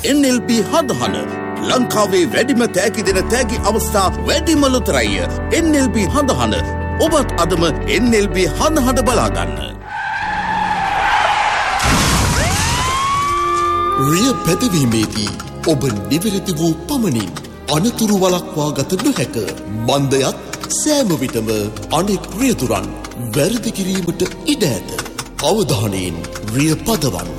NLB හදහන ලංකාවේ වැඩිම තෑගි දෙන තෑගි අවස්ථා වැඩිම ලොතරැය NLB හදහන ඔබත් අදම NLB හදහන බලාගන්න. රිය පැදවීමේදී ඔබ නිවැරදි වූ පමණින් අනතුරු වළක්වා ගත නොහැක. මන්දයත් සෑම විටම අනෙක් රියදුරන් වැරදි කිරීමට ඉඩ ඇත. අවධානයෙන් රිය පදවන්න.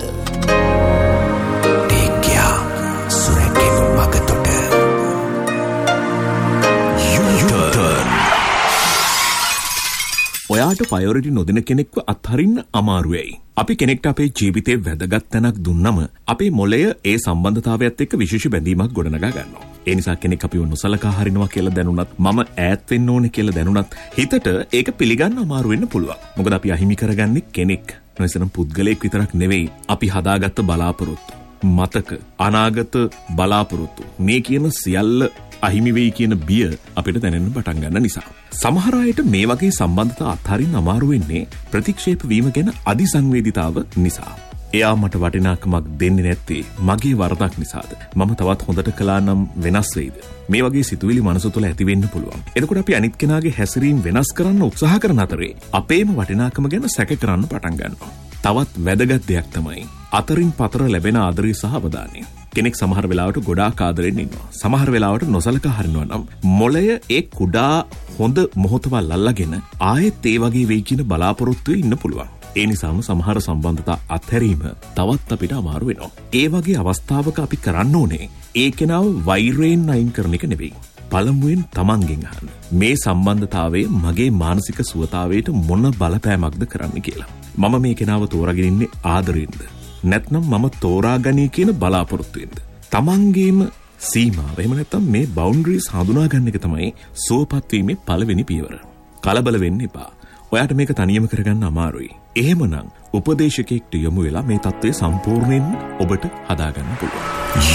ඔයාට ප්‍රයොරිටි නොදෙන කෙනෙක්ව අත්හරින්න අමාරුයි. අපි කෙනෙක්ට අපේ ජීවිතේ වැදගත් තැනක් දුන්නම අපේ මොළය ඒ සම්බන්ධතාවයත් එක්ක විශේෂ බැඳීමක් ගොඩනගා ගන්නවා. ඒ නිසා කෙනෙක් අපිව නොසලකා හරිනවා කියලා දැනුණත්, මම ඈත් වෙන්න ඕනේ කියලා දැනුණත් හිතට ඒක පිළිගන්න අමාරු වෙන්න පුළුවන්. මොකද අපි අහිමි කරගන්නේ කෙනෙක්, නොසනම් පුද්ගලයෙක් විතරක් නෙවෙයි. අපි හදාගත්ත බලාපොරොත්තු, මතක, අනාගත බලාපොරොත්තු, මේ කියන සියල්ල අහිමි වෙයි කියන බිය අපිට දැනෙන්න පටන් ගන්න නිසා. සමහර අයට මේ වගේ සම්බන්ධතා අත්හරින්න අමාරු වෙන්නේ ප්‍රතික්ෂේප වීම ගැන අධිසංවේදීතාව නිසා. එයා මට වටිනාකමක් දෙන්නේ නැත්තේ මගේ වරදක් නිසාද? මම තවත් හොඳට කළා නම් වෙනස් වෙයිද? මේ වගේ සිතුවිලි මනස තුළ ඇති වෙන්න පුළුවන්. එතකොට අපි අනිත් කෙනාගේ හැසිරීම වෙනස් කරන්න උත්සාහ කරන අතරේ අපේම වටිනාකම ගැන සැක කරන්න පටන් ගන්නවා. තවත් වැදගත් දෙයක් තමයි අතරින් පතර ලැබෙන ආදරය සහ අවධානය. කෙනෙක් සමහර වෙලාවට ගොඩාක් ආදරෙන් ඉන්නවා. සමහර වෙලාවට නොසලකා හරිනවා නම් මොළය ඒ කුඩා හොඳ මොහොතවල් අල්ලගෙන ආයෙත් ඒ වගේ වෙයි කියන බලාපොරොත්තුවේ ඉන්න පුළුවන්. ඒ නිසාම සමහර සම්බන්ධතා අත්හැරීම තවත් අපිට අමාරු වෙනවා. ඒ වගේ අවස්ථාවක අපි කරන්න ඕනේ ඒ කෙනාව වෛරයෙන් අයින් කරන එක නෙවෙයි. පළමුවෙන් තමන්ගෙන් අහන්න. මේ සම්බන්ධතාවයේ මගේ මානසික සුවතාවයට මොන බලපෑමක්ද කරන්න කියලා. මම මේ කෙනාව තෝරාගෙන ඉන්නේ ආදරෙන්ද? නැත්නම් මම තෝරාගනී කියන බලාපොරොත්තුවෙන්ද? තමන්ගේම සීමාව, එහෙම නැත්නම් මේ බවුන්ඩරිස් හඳුනා ගන්න එක තමයි සුවපත් වීමේ පළවෙනි පියවර. කලබල වෙන්න එපා. ඔයාට මේක තනියම කරගන්න අමාරුයි. එහෙමනම් උපදේශකයෙක්ට යොමු වෙලා මේ தત્ත්වය සම්පූර්ණයෙන් ඔබට හදාගන්න පුළුවන්.